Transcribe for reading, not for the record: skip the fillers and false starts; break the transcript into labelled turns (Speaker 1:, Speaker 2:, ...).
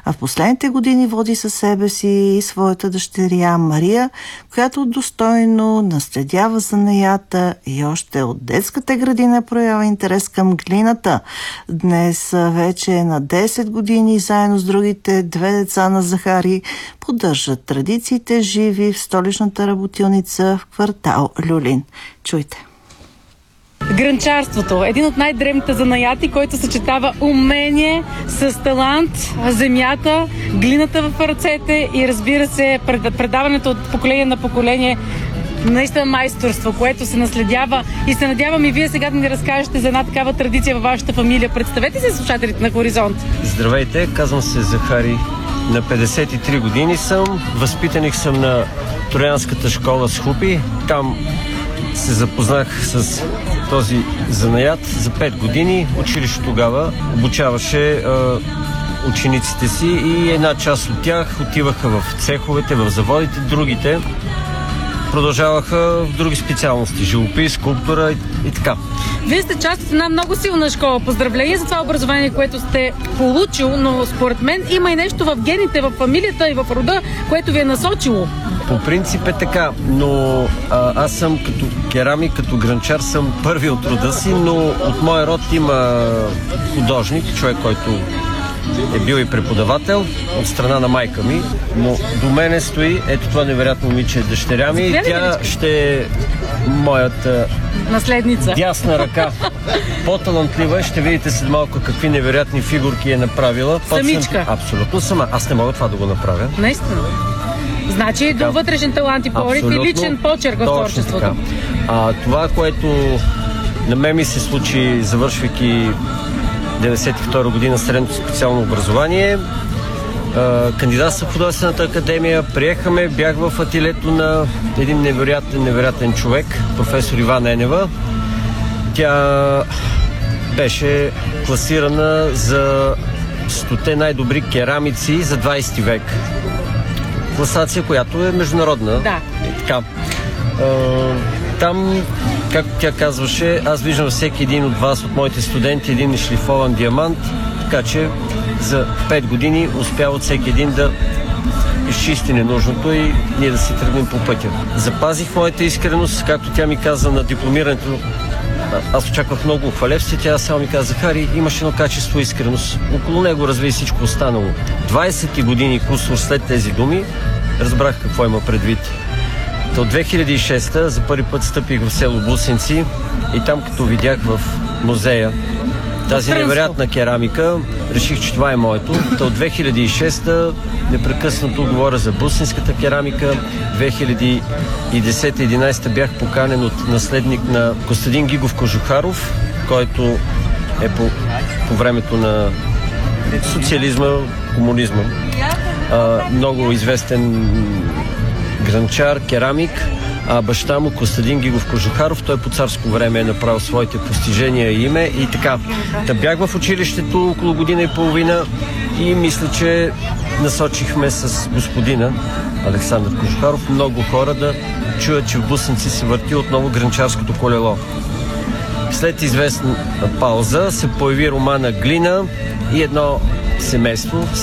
Speaker 1: а в последните години води със себе си и своята дъщеря Мария, която достойно наследява занаята и още от детската градина проява интерес към глината. Днес вече е на 10 години заедно с другите две деца на Захари поддържат традициите живи в столичната работилница в квартал Люлин. Чуйте.
Speaker 2: Грънчарството. Един от най-древните занаяти, който съчетава умение с талант, земята, глината в ръцете и, разбира се, предаването от поколение на поколение. Наистина майсторство, което се наследява, и се надявам и вие сега да ни разкажете за една такава традиция във вашата фамилия. Представете се, слушателите на Хоризонт.
Speaker 3: Здравейте, казвам се Захари. На 53 години съм. Възпитаник съм на Троянската школа с Хупи. Там се запознах с този занаят за 5 години. Училище тогава обучаваше учениците си и една част от тях отиваха в цеховете, в заводите, другите продължаваха в други специалности. Живопис, скулптура и така.
Speaker 2: Вие сте част от една много силна школа. Поздравление за това образование, което сте получил, но според мен има и нещо в гените, в фамилията и в рода, което ви е насочило.
Speaker 3: По принцип е така, но аз съм като керамик, като грънчар съм първи от рода си, но от моя род има художник, човек, който е бил и преподавател от страна на майка ми, но до мене стои ето това невероятно момиче, дъщеря ми, и тя ще е моята
Speaker 2: наследница.
Speaker 3: Дясна ръка. По-талантлива е, ще видите след малко какви невероятни фигурки е направила.
Speaker 2: Самичка?
Speaker 3: Абсолютно сама. Аз не мога това да го направя.
Speaker 2: Наистина. Значи до вътрешен талант и порив и личен почерк в творчеството.
Speaker 3: Това, което на мен ми се случи, завършвайки 92 година средното специално образование, кандидатствах в Художествената академия, приехаме, бях в ателието на един невероятен човек, професор Иван Енева. Тя беше класирана за 100 най-добри керамици за 20 век. Класация, която е международна.
Speaker 2: Да.
Speaker 3: И така. Там, както тя казваше, аз виждам всеки един от вас, от моите студенти, един шлифован диамант, така че за 5 години успява от всеки един да изчисти ненужното и ние да си тръгнем по пътя. Запазих моята искреност, както тя ми каза на дипломирането. Аз очаквах много хвалебствие, тя само ми каза: Захари, имаш едно качество всичко. Около него разви и всичко останало. 20 години кусор след тези думи разбрах какво има предвид. От 2006 за първи път стъпих в село Бусенци и там, като видях в музея тази невероятна керамика, реших, че това е моето. От 2006 непрекъснато говоря за бусинската керамика. 2010-2011 бях поканен от наследник на Костадин Гигов Кожухаров, който е по времето на социализма, комунизма. Много известен грънчар, керамик. Баща му, Костадин Гигов Кожухаров, той по царско време е направил своите постижения и име и така. Да бях в училището около година и половина и мисля, че насочихме с господина Александър Кожухаров много хора да чуят, че в Бусенци се върти отново грънчарското колело. След известна пауза се появи романа Глина и едно семейство